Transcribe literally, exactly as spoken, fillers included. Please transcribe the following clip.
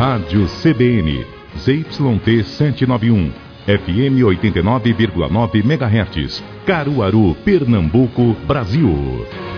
Rádio C B N, Z Y T setecentos e noventa e um, F M oitenta e nove vírgula nove megahertz, Caruaru, Pernambuco, Brasil.